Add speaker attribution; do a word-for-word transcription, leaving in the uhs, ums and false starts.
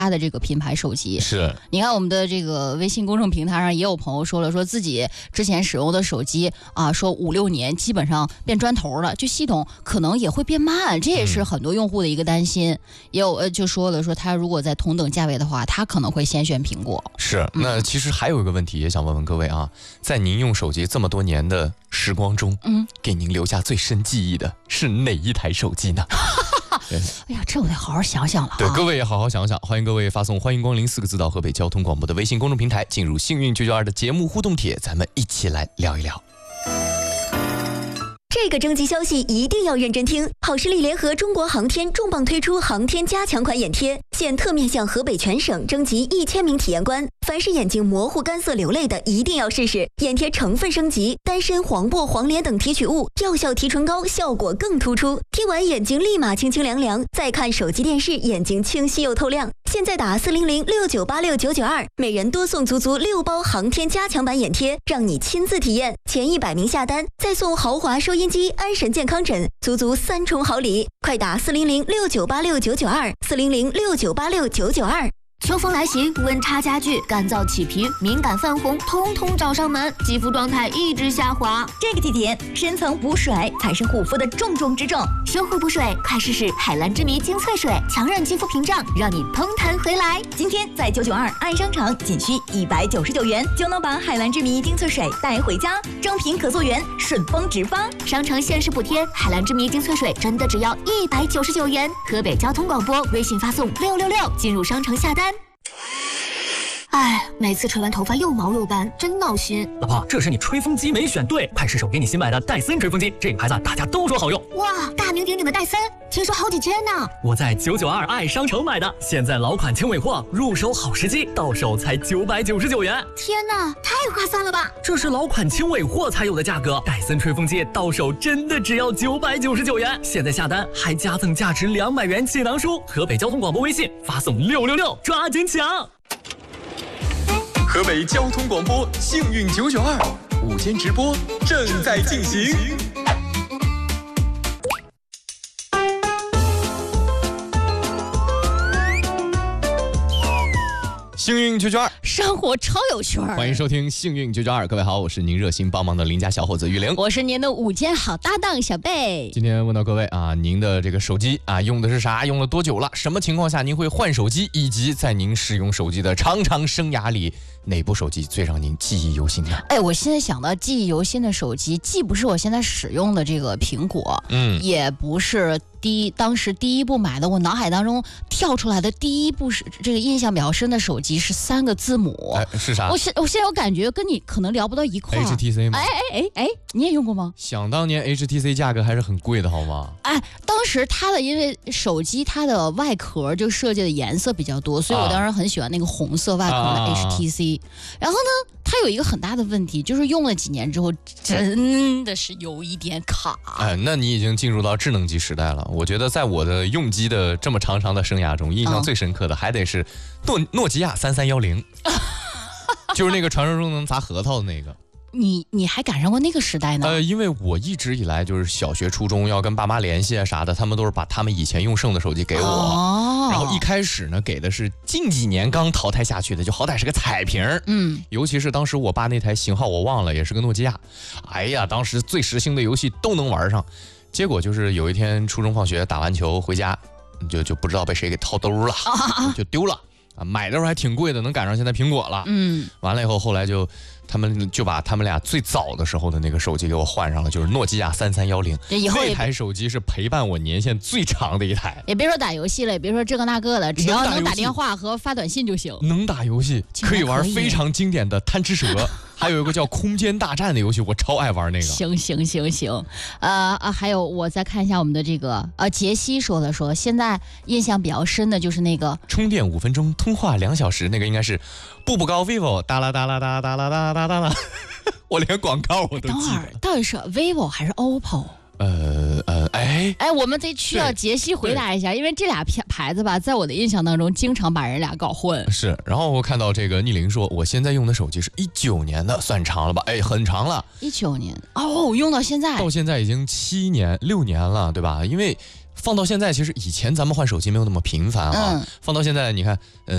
Speaker 1: 的这个品牌手机。
Speaker 2: 是，
Speaker 1: 你看我们的这个微信公众平台上也有朋友说了，说自己之前使用的手机啊，说五六年基本上变砖头了，就系统可能也会变慢，这也是很多用户的一个担心。嗯、也有呃就说了，说他如果在同等价位的话，他可能会先选苹果。
Speaker 2: 是，那其实还有一个问题也想问问各位啊，在您用手机这么多年的时光中，嗯，给您留下最深记忆的是哪一台手机呢？
Speaker 1: 哎呀，这我得好好想想了、啊。
Speaker 2: 对，各位也好好想想。欢迎各位发送“欢迎光临”四个字到河北交通广播的微信公众平台，进入幸运九九二的节目互动帖，咱们一起来聊一聊。
Speaker 3: 这个征集消息一定要认真听。好视力联合中国航天重磅推出航天加强款眼贴，现特面向河北全省征集一千名体验官，凡是眼睛模糊、干涩、流泪的，一定要试试。眼贴成分升级，丹参、黄柏、黄连等提取物，药效提纯高，效果更突出。贴完眼睛立马清清凉凉，再看手机电视，眼睛清晰又透亮。现在打四零零六九八六九九二，每人多送足足六包航天加强版眼贴，让你亲自体验。前一百名下单，再送豪华收音机、安神健康枕，足足三重好礼。快打四零零六九八六九九二，四零零六九八六九九二。
Speaker 4: 秋风来袭，温差加剧，干燥起皮、敏感泛红，通通找上门，肌肤状态一直下滑。
Speaker 5: 这个季节，深层补水才是护肤的重中之重。
Speaker 4: 修护补水，快试试海蓝之谜精粹水，强韧肌肤屏障，让你嘭弹回来。
Speaker 5: 今天在九九二爱商场，仅需一百九十九元就能把海蓝之谜精粹水带回家，正品可溯源，顺丰直发。
Speaker 4: 商城限时补贴，海蓝之谜精粹水真的只要一百九十九元。河北交通广播微信发送六六六进入商城下单。哎，每次吹完头发又毛又干，真闹心。
Speaker 6: 老婆，这是你吹风机没选对，快试手给你新买的戴森吹风机，这个牌子大家都说好用。
Speaker 4: 哇，大名鼎鼎的戴森，听说好几千呢。
Speaker 6: 我在九九二爱商城买的，现在老款轻尾货，入手好时机，到手才九百九十九元。
Speaker 4: 天哪，太划算了吧！
Speaker 6: 这是老款轻尾货才有的价格，戴森吹风机到手真的只要九百九十九元。现在下单还加赠价值两百元气囊书。河北交通广播微信发送六六六，抓紧抢！
Speaker 7: 河北交通广播幸运九九二午间直播正在进行。
Speaker 2: 幸运九九二，
Speaker 1: 生活超有趣儿。
Speaker 2: 欢迎收听幸运九九二，各位好，我是您热心帮忙的邻家小伙子玉玲，
Speaker 1: 我是您的午间好搭档小贝。
Speaker 2: 今天问到各位啊，您的这个手机啊用的是啥？用了多久了？什么情况下您会换手机？以及在您使用手机的长长生涯里，哪部手机最让您记忆犹新呢？
Speaker 1: 哎，我现在想到记忆犹新的手机，既不是我现在使用的这个苹果，嗯，也不是第一当时第一部买的，我脑海当中跳出来的第一部是这个印象比较深的手机是三个字母，
Speaker 2: 哎，是啥？
Speaker 1: 我现我现在有感觉跟你可能聊不到一块儿。
Speaker 2: H T C 吗？
Speaker 1: 哎哎哎哎，你也用过吗？
Speaker 2: 想当年 H T C 价格还是很贵的，好吗？
Speaker 1: 哎，当时它的因为手机它的外壳就设计的颜色比较多，所以我当时很喜欢那个红色外壳的 H T C。啊、然后呢，它有一个很大的问题，就是用了几年之后，真的是有一点卡。
Speaker 2: 哎，那你已经进入到智能机时代了。我觉得在我的用机的这么长长的生涯中，印象最深刻的还得是诺诺基亚三三一零，就是那个传说中能砸核桃的那个。
Speaker 1: 你你还赶上过那个时代呢？
Speaker 2: 呃，因为我一直以来就是小学、初中要跟爸妈联系啊啥的，他们都是把他们以前用剩的手机给我。哦。然后一开始呢，给的是近几年刚淘汰下去的，就好歹是个彩屏。嗯。尤其是当时我爸那台型号我忘了，也是个诺基亚。哎呀，当时最时兴的游戏都能玩上。结果就是有一天初中放学打完球回家，就就不知道被谁给掏兜了，啊、就丢了。啊，买的时候还挺贵的，能赶上现在苹果了。嗯。完了以后，后来就。他们就把他们俩最早的时候的那个手机给我换上了，就是诺基亚三三一零。
Speaker 1: 以后
Speaker 2: 那台手机是陪伴我年限最长的一台。
Speaker 1: 也别说打游戏了，也别说这个那个的，只要能打电话和发短信就行。
Speaker 2: 能打游戏，可以玩非常经典的贪吃蛇，还有一个叫空间大战的游戏，我超爱玩那个。
Speaker 1: 行行行行，呃啊，还有我再看一下我们的这个呃杰西说的说，现在印象比较深的就是那个
Speaker 2: 充电五分钟，通话两小时，那个应该是步步高 vivo 哒啦哒啦哒哒啦哒哒哒啦，我连广告我都记得。
Speaker 1: 等会儿到底是 vivo 还是 O P P O？
Speaker 2: 呃呃，哎
Speaker 1: 哎，我们得需要杰西回答一下，因为这俩牌子吧，在我的印象当中，经常把人俩搞混。
Speaker 2: 是，然后我看到这个逆龄说，我现在用的手机是一九年的，算长了吧？哎，很长了。
Speaker 1: 一九年哦，用到现在，
Speaker 2: 到现在已经七年六年了，对吧？因为放到现在，其实以前咱们换手机没有那么频繁啊。嗯、放到现在，你看，嗯、